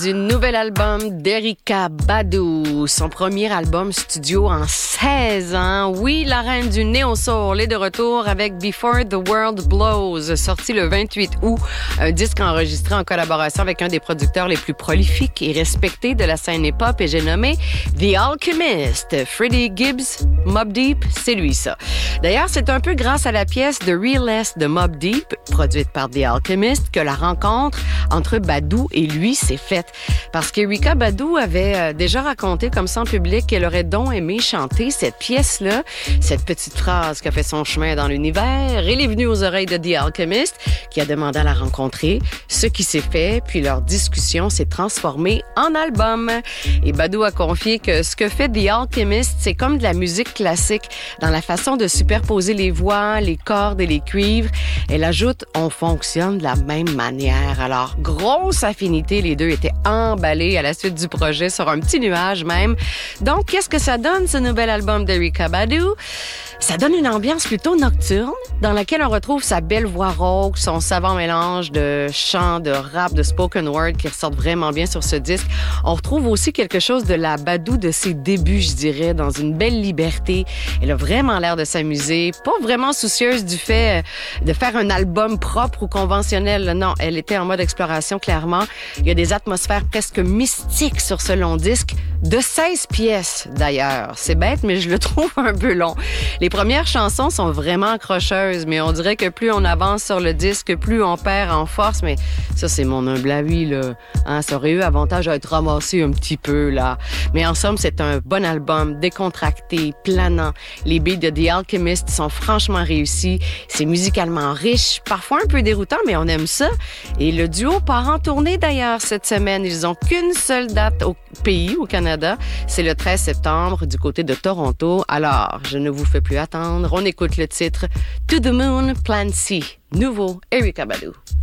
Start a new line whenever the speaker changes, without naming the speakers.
du nouvel album d'Erykah Badu. Son premier album studio en 16 ans. Oui, la reine du néo-soul est de retour avec Before the World Blows, sorti le 28 août. Un disque enregistré en collaboration avec un des producteurs les plus prolifiques et respectés de la scène hip-hop, et j'ai nommé The Alchemist. Freddie Gibbs, Mobb Deep, c'est lui ça. D'ailleurs, c'est un peu grâce à la pièce The Realest de Mobb Deep, produite par The Alchemist, que la rencontre entre Badu et lui s'est faite. Parce qu'Erykah Badu avait déjà raconté comme ça en public qu'elle aurait donc aimé chanter cette pièce-là, cette petite phrase qui a fait son chemin dans l'univers. Elle est venue aux oreilles de The Alchemist, qui a demandé à la rencontrer, ce qui s'est fait, puis leur discussion s'est transformée en album. Et Badu a confié que ce que fait The Alchemist, c'est comme de la musique classique, dans la façon de superposer les voix, les cordes et les cuivres. Elle ajoute, on fonctionne de la même manière. Alors, grosse affinité, les deux étaient emballés à la suite du projet, sur un petit nuage même. Donc, qu'est-ce que ça donne, ce nouvel album d'Erykah Badu? Ça donne une ambiance plutôt nocturne, dans laquelle on retrouve sa belle voix rauque, son savant mélange de chant, de rap, de spoken word qui ressortent vraiment bien sur ce disque. On retrouve aussi quelque chose de la Badu de ses débuts, je dirais, dans une belle liberté. Elle a vraiment l'air de s'amuser, pas vraiment soucieuse du fait de faire un album propre ou conventionnel. Non, elle était en mode exploration, clairement. Il y a des atmosphères presque mystiques sur ce long disque, de 16 pièces d'ailleurs. C'est bête, mais je le trouve un peu long. Les premières chansons sont vraiment accrocheuses, mais on dirait que plus on avance sur le disque, plus on perd en force. Mais ça, c'est mon humble avis, là. Hein, ça aurait eu avantage à être ramassé un petit peu, là. Mais en somme, c'est un bon album, décontracté, planant. Les beats de The Alchemist sont franchement réussis. C'est musicalement riche, parfois un peu déroutant, mais on aime ça. Et le duo part en tournée, d'ailleurs, cette semaine. Ils ont qu'une seule date au pays, au Canada. C'est le 13 septembre, du côté de Toronto. Alors, je ne vous fais plus attendre. On écoute le titre To the Moon, Plan C. Nouveau Erykah Badu.